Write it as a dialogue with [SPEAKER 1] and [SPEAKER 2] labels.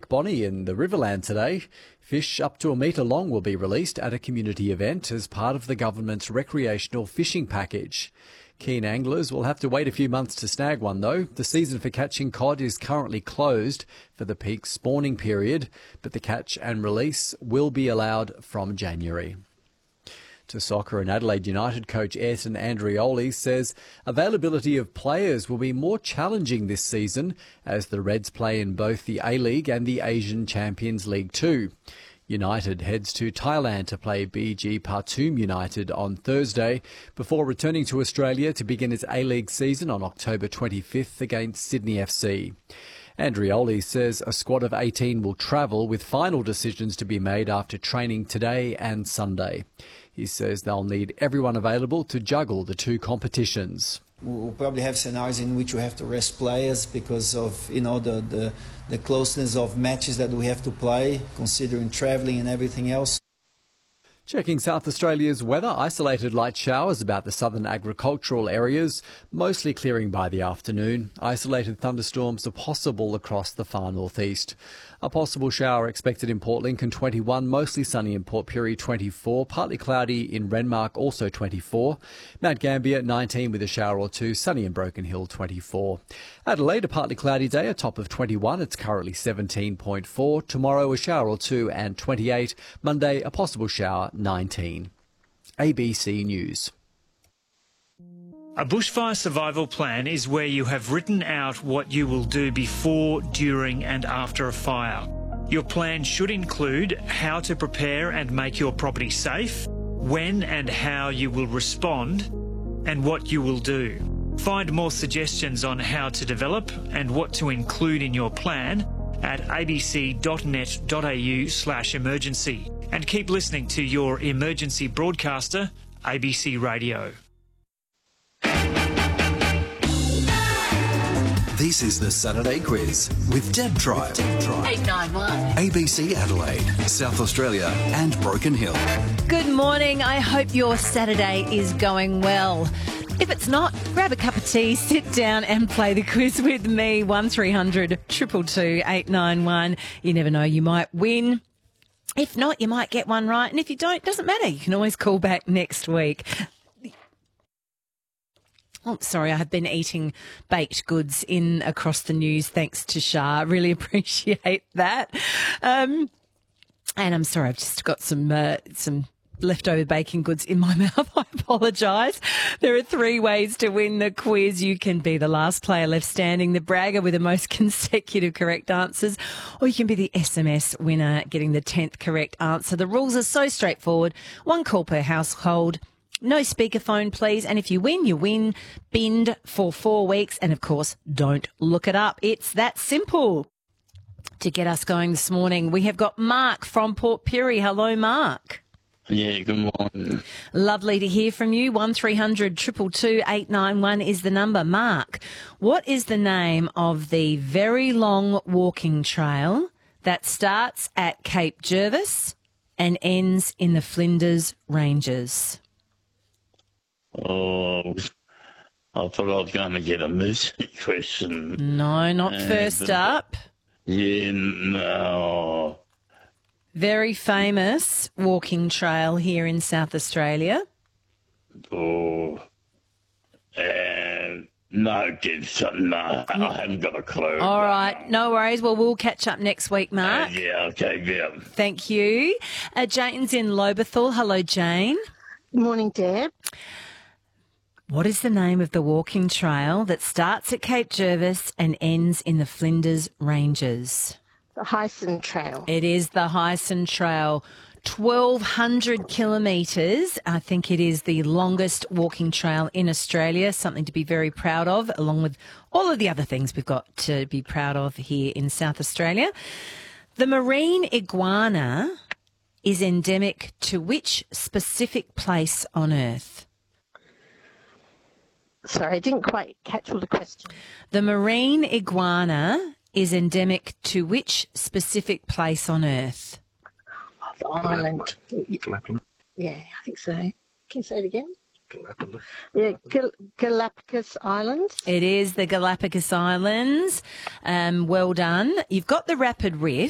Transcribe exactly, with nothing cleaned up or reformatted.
[SPEAKER 1] Lake Bonnie in the Riverland today. Fish up to a metre long will be released at a community event as part of the government's recreational fishing package. Keen anglers will have to wait a few months to snag one though. The season for catching cod is currently closed for the peak spawning period, but the catch and release will be allowed from January. To soccer, and Adelaide United coach Ayrton Andrioli says availability of players will be more challenging this season as the Reds play in both the A-League and the Asian Champions League two. United heads to Thailand to play B G Pathum United on Thursday before returning to Australia to begin its A-League season on October twenty-fifth against Sydney F C. Andrioli says a squad of eighteen will travel with final decisions to be made after training today and Sunday. He says they'll need everyone available to juggle the two competitions.
[SPEAKER 2] We'll probably have scenarios in which we have to rest players because of, you know, the, the, the closeness of matches that we have to play, considering travelling and everything else.
[SPEAKER 1] Checking South Australia's weather, isolated light showers about the southern agricultural areas, mostly clearing by the afternoon. Isolated thunderstorms are possible across the far northeast. A possible shower expected in Port Lincoln, twenty-one, mostly sunny in Port Pirie, twenty-four, partly cloudy in Renmark, also twenty-four. Mount Gambier, nineteen with a shower or two, sunny in Broken Hill, twenty-four. Adelaide, a partly cloudy day, a top of twenty-one, it's currently seventeen point four. Tomorrow, a shower or two and twenty-eight. Monday, a possible shower, nineteen. A B C News.
[SPEAKER 3] A bushfire survival plan is where you have written out what you will do before, during and after a fire. Your plan should include how to prepare and make your property safe, when and how you will respond, and what you will do. Find more suggestions on how to develop and what to include in your plan at abc.net.au slash emergency. And keep listening to your emergency broadcaster, A B C Radio.
[SPEAKER 4] This is the Saturday Quiz with Deb Tribe.
[SPEAKER 5] eight nine one.
[SPEAKER 4] A B C Adelaide, South Australia and Broken Hill.
[SPEAKER 5] Good morning. I hope your Saturday is going well. If it's not, grab a cup of tea, sit down and play the quiz with me. one three hundred two two two eight nine one. You never know, you might win. If not, you might get one right. And if you don't, doesn't matter. You can always call back next week. Oh, sorry, I have been eating baked goods in across the news thanks to Shah. Really appreciate that. Um, and I'm sorry, I've just got some uh, some leftover baking goods in my mouth. I apologise. There are three ways to win the quiz. You can be the last player left standing, the bragger with the most consecutive correct answers, or you can be the S M S winner getting the tenth correct answer. The rules are so straightforward. One call per household. No speakerphone, please. And if you win, you win. Binned for four weeks. And, of course, don't look it up. It's that simple. To get us going this morning, we have got Mark from Port Pirie. Hello, Mark.
[SPEAKER 6] Yeah, good morning.
[SPEAKER 5] Lovely to hear from you. one three hundred two two two eight nine one is the number. Mark, what is the name of the very long walking trail that starts at Cape Jervis and ends in the Flinders Ranges?
[SPEAKER 6] Oh, I thought I was going to get a music question.
[SPEAKER 5] No, not
[SPEAKER 6] Uh,
[SPEAKER 5] first
[SPEAKER 6] but-
[SPEAKER 5] up.
[SPEAKER 6] Yeah, no.
[SPEAKER 5] Very famous walking trail here in South Australia.
[SPEAKER 6] Oh, and no, kids, no, I haven't got a clue.
[SPEAKER 5] All right, no worries. Well, we'll catch up next week,
[SPEAKER 6] Uh,
[SPEAKER 5] Mark.
[SPEAKER 6] yeah, okay, yeah.
[SPEAKER 5] Thank you. Uh, Jane's in Lobethal. Hello, Jane.
[SPEAKER 7] Good morning, Deb.
[SPEAKER 5] What is the name of the walking trail that starts at Cape Jervis and ends in the Flinders Ranges?
[SPEAKER 7] The Hyson Trail.
[SPEAKER 5] It is the Hyson Trail. twelve hundred kilometres. I think it is the longest walking trail in Australia, something to be very proud of, along with all of the other things we've got to be proud of here in South Australia. The marine iguana is endemic to which specific place on Earth?
[SPEAKER 7] Sorry, I didn't quite catch all the question.
[SPEAKER 5] The marine iguana is endemic to which specific place on Earth?
[SPEAKER 7] The island. Yeah, I think so. Can you say it again? Yeah, Gal- Galapagos Islands.
[SPEAKER 5] It is the Galapagos Islands. Um, well done. You've got the Rapid Rift.